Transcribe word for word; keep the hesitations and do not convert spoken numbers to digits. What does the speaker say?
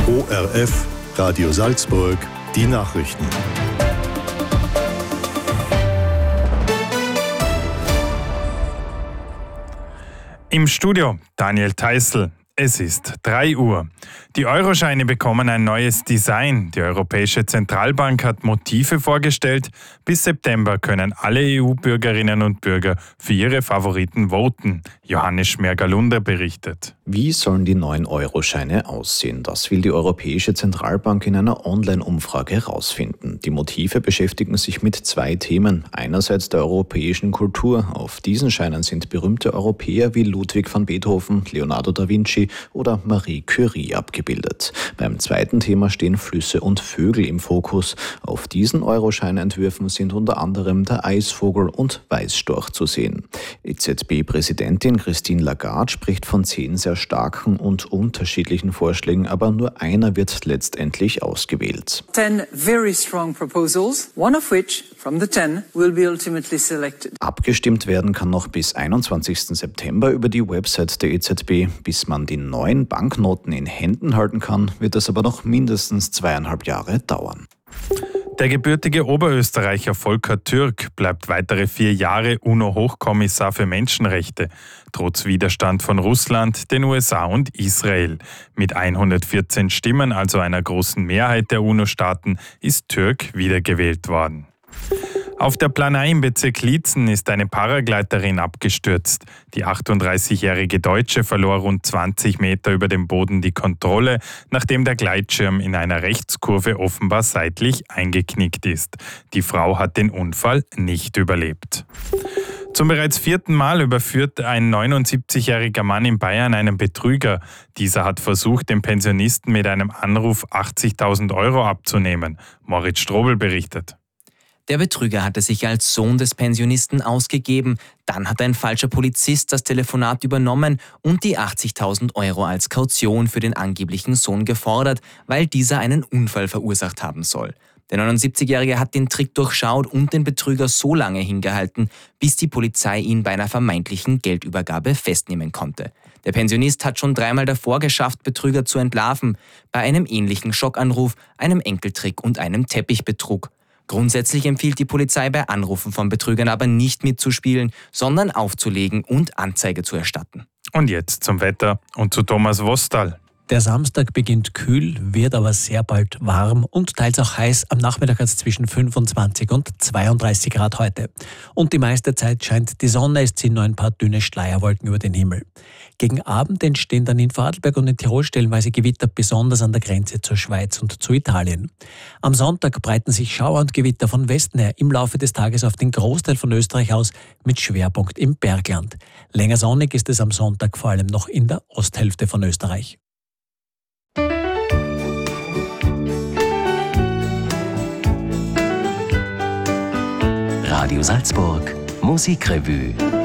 O R F, Radio Salzburg, die Nachrichten. Im Studio Daniel Theißl. Es ist drei Uhr. Die Euroscheine bekommen ein neues Design. Die Europäische Zentralbank hat Motive vorgestellt. Bis September können alle E U-Bürgerinnen und Bürger für ihre Favoriten voten. Johannes Schmergalunder berichtet. Wie sollen die neuen Euroscheine aussehen? Das will die Europäische Zentralbank in einer Online-Umfrage herausfinden. Die Motive beschäftigen sich mit zwei Themen. Einerseits der europäischen Kultur. Auf diesen Scheinen sind berühmte Europäer wie Ludwig van Beethoven, Leonardo da Vinci oder Marie Curie abgebildet. Beim zweiten Thema stehen Flüsse und Vögel im Fokus. Auf diesen Euroscheinentwürfen sind unter anderem der Eisvogel und Weißstorch zu sehen. E Z B-Präsidentin Christine Lagarde spricht von zehn sehr starken und unterschiedlichen Vorschlägen, aber nur einer wird letztendlich ausgewählt. Ten very strong proposals, one of which from the ten will be ultimately selected. Abgestimmt werden kann noch bis einundzwanzigsten September über die Website der E Z B. Bis man die neuen Banknoten in Händen halten kann, wird es aber noch mindestens zweieinhalb Jahre dauern. Der gebürtige Oberösterreicher Volker Türk bleibt weitere vier Jahre UNO-Hochkommissar für Menschenrechte, trotz Widerstand von Russland, den U S A und Israel. Mit hundertvierzehn Stimmen, also einer großen Mehrheit der UNO-Staaten, ist Türk wiedergewählt worden. Auf der Planei im Bezirk Liezen ist eine Paragleiterin abgestürzt. Die achtunddreißigjährige Deutsche verlor rund zwanzig Meter über dem Boden die Kontrolle, nachdem der Gleitschirm in einer Rechtskurve offenbar seitlich eingeknickt ist. Die Frau hat den Unfall nicht überlebt. Zum bereits vierten Mal überführt ein neunundsiebzigjähriger Mann in Bayern einen Betrüger. Dieser hat versucht, dem Pensionisten mit einem Anruf achtzigtausend Euro abzunehmen. Moritz Strobel berichtet. Der Betrüger hatte sich als Sohn des Pensionisten ausgegeben. Dann hat ein falscher Polizist das Telefonat übernommen und die achtzigtausend Euro als Kaution für den angeblichen Sohn gefordert, weil dieser einen Unfall verursacht haben soll. Der neunundsiebzigjährige hat den Trick durchschaut und den Betrüger so lange hingehalten, bis die Polizei ihn bei einer vermeintlichen Geldübergabe festnehmen konnte. Der Pensionist hat schon dreimal davor geschafft, Betrüger zu entlarven, bei einem ähnlichen Schockanruf, einem Enkeltrick und einem Teppichbetrug. Grundsätzlich empfiehlt die Polizei bei Anrufen von Betrügern aber nicht mitzuspielen, sondern aufzulegen und Anzeige zu erstatten. Und jetzt zum Wetter und zu Thomas Wostal. Der Samstag beginnt kühl, wird aber sehr bald warm und teils auch heiß. Am Nachmittag hat es zwischen fünfundzwanzig und zweiunddreißig Grad heute. Und die meiste Zeit scheint die Sonne, es ziehen nur ein paar dünne Schleierwolken über den Himmel. Gegen Abend entstehen dann in Vorarlberg und in Tirol stellenweise Gewitter, besonders an der Grenze zur Schweiz und zu Italien. Am Sonntag breiten sich Schauer und Gewitter von Westen her im Laufe des Tages auf den Großteil von Österreich aus, mit Schwerpunkt im Bergland. Länger sonnig ist es am Sonntag vor allem noch in der Osthälfte von Österreich. Radio Salzburg Musikrevue.